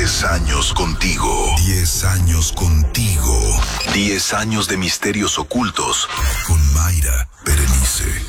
10 años contigo. 10 años contigo. 10 años de misterios ocultos con Mayra Berenice.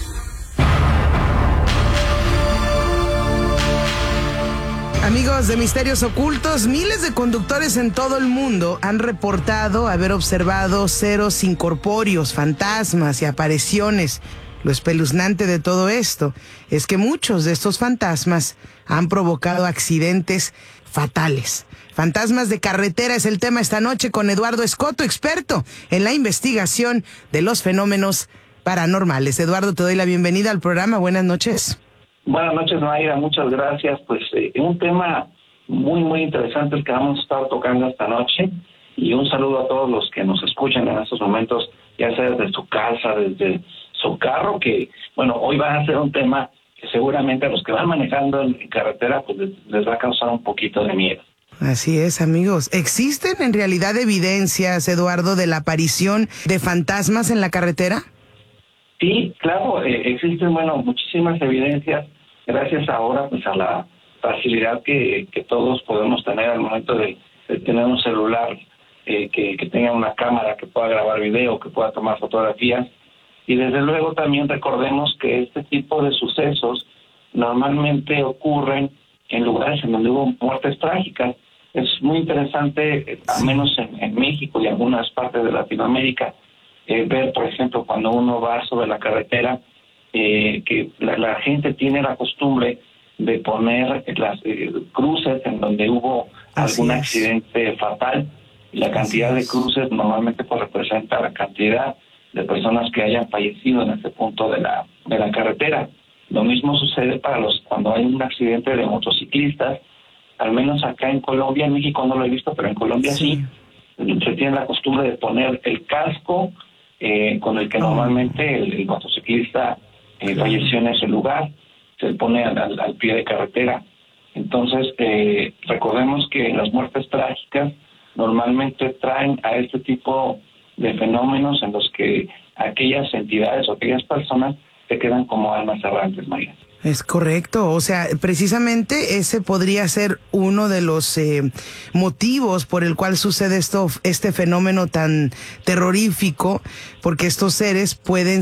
Amigos de Misterios Ocultos, miles de conductores en todo el mundo han reportado haber observado seres incorpóreos, fantasmas y apariciones. Lo espeluznante de todo esto es que muchos de estos fantasmas han provocado accidentes fatales. Fantasmas de carretera es el tema esta noche con Eduardo Escoto, experto en la investigación de los fenómenos paranormales. Eduardo, te doy la bienvenida al programa. Buenas noches. Buenas noches, Mayra, muchas gracias. Pues un tema muy interesante el que vamos a estar tocando esta noche, y un saludo a todos los que nos escuchan en estos momentos, ya sea desde su casa, desde su carro, que bueno, hoy va a ser un tema que seguramente a los que van manejando en carretera pues les va a causar un poquito de miedo. Así es, amigos. ¿Existen en realidad evidencias, Eduardo, de la aparición de fantasmas en la carretera? Sí, claro, existen, muchísimas evidencias, gracias ahora pues a la facilidad que todos podemos tener al momento de tener un celular que tenga una cámara que pueda grabar video, que pueda tomar fotografías. Y desde luego también recordemos que este tipo de sucesos normalmente ocurren en lugares en donde hubo muertes trágicas. Es muy interesante, al menos en México y algunas partes de Latinoamérica, ver, por ejemplo, cuando uno va sobre la carretera, que la gente tiene la costumbre de poner las cruces en donde hubo algún accidente fatal. La cantidad de cruces normalmente pues representa la cantidad de personas que hayan fallecido en ese punto de la carretera. Lo mismo sucede cuando hay un accidente de motociclistas, al menos acá en Colombia. En México no lo he visto, pero en Colombia sí. Se tiene la costumbre de poner el casco con el que normalmente el motociclista falleció en ese lugar, se pone al pie de carretera. Entonces, recordemos que las muertes trágicas normalmente traen a este tipo de fenómenos en los que aquellas entidades o aquellas personas se quedan como almas errantes, María. Es correcto, o sea, precisamente ese podría ser uno de los motivos por el cual sucede este fenómeno tan terrorífico, porque estos seres pueden